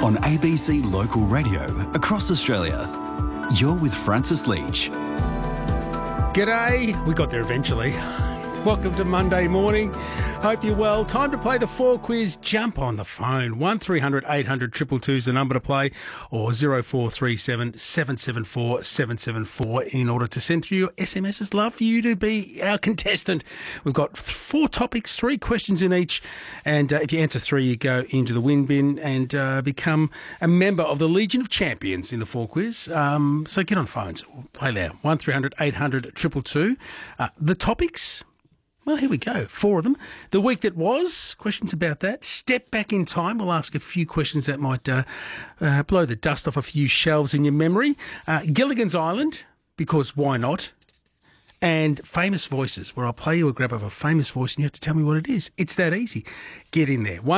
on ABC Local Radio across Australia. You're with Francis Leach. G'day. We got there eventually. Welcome to Monday morning. Hope you're well. Time to play the 4 quiz. Jump on the phone. 1300 800 222 is the number to play, or 0437 774 774 in order to send through your SMSs. Love for you to be our contestant. We've got 4 topics, 3 questions in each, and if you answer 3, you go into the win bin and become a member of the Legion of Champions in the 4 quiz. So get on phones. Play now. 1300 800 222. The topics... Well, here we go. 4 of them. The week that was, questions about that. Step back in time. We'll ask a few questions that might blow the dust off a few shelves in your memory. Gilligan's Island, because why not? And famous voices, where I'll play you a grab of a famous voice and you have to tell me what it is. It's that easy. Get in there.